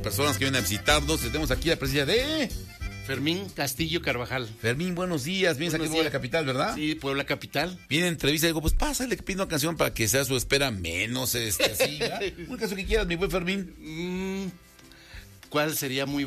personas que vienen a visitarnos. Tenemos aquí la presencia de Fermín Castillo Carvajal. Fermín, buenos días. Vienes aquí de la capital, ¿verdad? Sí, Puebla capital. Viene entrevista y digo, pues pásale que pido una canción para que sea su espera menos así, ¿verdad? Una canción que quieras, mi buen Fermín. ¿Cuál sería muy